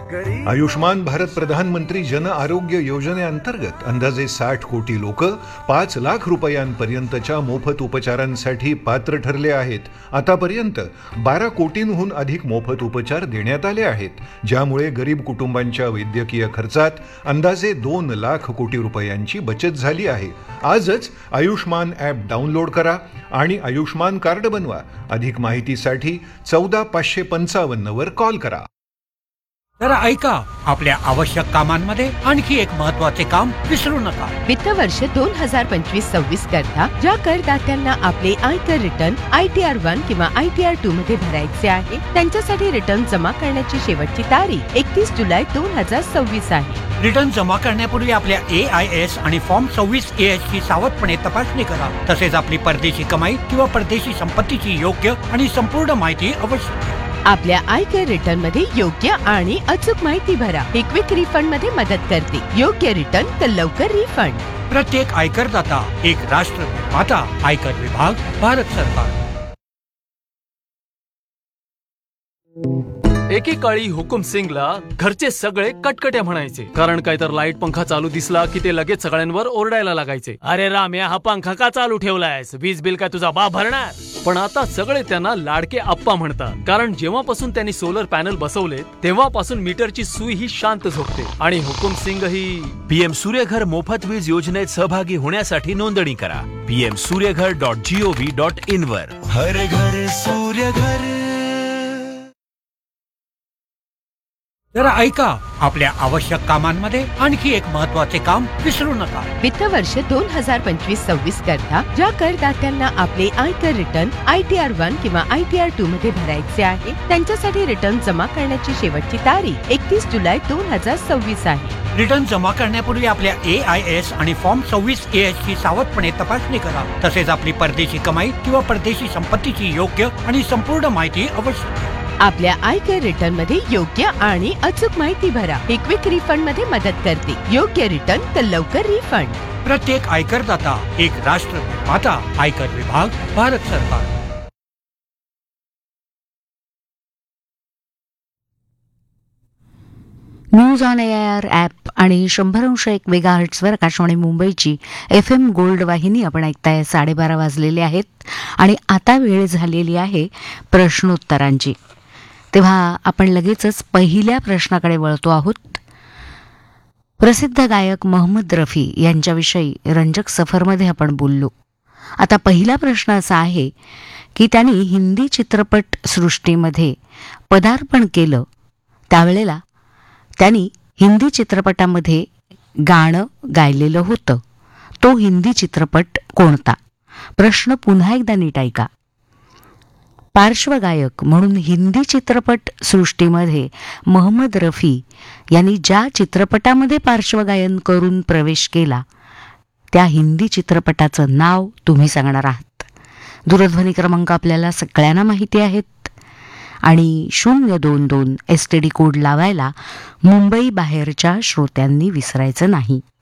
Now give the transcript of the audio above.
आयुष्मान भारत प्रधानमंत्री जन आरोग्य योजनेअंतर्गत अंदाजे 60 कोटी लोक 5 लाख रुपयांपर्यंतच्या मोफत उपचारांसाठी पात्र ठरले आहेत. आतापर्यंत 12 कोटींहून अधिक मोफत उपचार देण्यात आले आहेत, ज्यामुळे गरीब कुटुंबांच्या वैद्यकीय खर्चात अंदाजे 2 लाख कोटी रुपयांची बचत झाली आहे. आजच आयुष्मान ॲप डाउनलोड करा आणि आयुष्मान कार्ड बनवा. अधिक माहितीसाठी 14555 वर कॉल करा. तर ऐका, आपल्या आवश्यक कामांमध्ये आणखी एक महत्त्वाचे काम विसरू नका. वित्त वर्ष 2025-26 करता ज्या करदात्यांना आपले आयकर रिटर्न ITR 1 किंवा ITR 2 मध्ये भरायचे आहे, त्यांच्यासाठी रिटर्न जमा करण्याची शेवटची तारीख 31 जुलै 2026 आहे. रिटर्न जमा करण्यापूर्वी आपल्या AIS आणि फॉर्म 26AH ची सावधपणे तपासणी करा. तसेच आपली परदेशी कमाई किंवा परदेशी संपत्तीची योग्य आणि संपूर्ण माहिती अवश्य घ्या. आपल्या आयकर रिटर्न मध्ये योग्य आणि अचूक माहिती भरा. ही क्विक रिफंड मध्ये मदत करते. योग्य रिटर्न तर लवकर रिफंड. प्रत्येक आयकरदाता एक राष्ट्र निर्माता. आयकर विभाग, भारत सरकार. एकेकाळी हुकुम सिंगला घरचे सगळे कटकट्या म्हणायचे, कारण काय तर लाईट पंखा चालू दिसला की ते लगेच सगळ्यांवर ओरडायला लागायचे. अरे राम्या, हा पंखा का चालू ठेवलायस? वीज बिल काय तुझा बाप भरणार? पण आता सगळे त्यांना लाडके आप्पा म्हणतात, कारण जेव्हापासून त्यांनी सोलर पॅनल बसवले तेव्हापासून मीटरची सुई ही शांत झोपते. आणि हुकुम सिंग ही PM सूर्यघर मोफत वीज योजनेत सहभागी होण्यासाठी नोंदणी करा. pmsuryaghar.gov.in वर. हर घर सूर्यघर. तर ऐका, आपल्या आवश्यक कामांमध्ये आणखी एक महत्त्वाचे काम विसरू नका. वित्त वर्ष 2025-26 करता ज्या करदात्यांना आपले आयकर रिटर्न ITR 1 किंवा ITR 2 मध्ये भरायचे आहे, त्यांच्यासाठी रिटर्न जमा करण्याची शेवटची तारीख 31 जुलै 2026 आहे. रिटर्न जमा करण्यापूर्वी आपल्या AIS आणि फॉर्म 26AH ची सावधपणे तपासणी करा. तसेच आपली परदेशी कमाई किंवा परदेशी संपत्तीची योग्य आणि संपूर्ण माहिती अवश्य घ्या. आपल्या आयकर रिटर्न मध्ये योग्य आणि अचूक माहिती भरा. ही क्विक रिफंड मध्ये मदत करते. योग्य रिटर्न तर लवकर रिफंड. प्रत्येक आयकरदाता एक राष्ट्र निर्माता. आयकर विभाग, भारत सरकार. न्यूज ऑन AIR ॲप आणि 100.1 मेगाहर्ट्झवर आकाशवाणी मुंबईची FM गोल्ड वाहिनी आपण ऐकताय. 12:30 वाजलेले आहेत आणि आता वेळ झालेली आहे प्रश्नोत्तरांची. तेव्हा आपण लगेचच पहिल्या प्रश्नाकडे वळतो आहोत. प्रसिद्ध गायक मोहम्मद रफी यांच्याविषयी रंजक सफरमध्ये आपण बोललो. आता पहिला प्रश्न असा आहे की त्यांनी हिंदी चित्रपट सृष्टीमध्ये पदार्पण केलं त्यावेळेला त्यांनी हिंदी चित्रपटामध्ये गाणं गायलेलं होतं. तो हिंदी चित्रपट कोणता? प्रश्न पुन्हा एकदा नीट ऐका. पार्श्वगायक म्हणून हिंदी चित्रपट सृष्टीमध्ये मोहम्मद रफी यांनी ज्या चित्रपटामध्ये पार्श्वगायन करून प्रवेश केला त्या हिंदी चित्रपटाचं नाव तुम्ही सांगणार आहात. दूरध्वनी क्रमांक आपल्याला सगळ्यांना माहिती आहेत आणि 022 STD कोड लावायला मुंबई बाहेरच्या श्रोत्यांनी विसरायचं नाही.